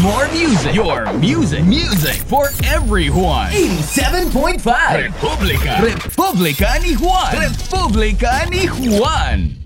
more music. Your music for everyone. 87.5 Republika ni Juan.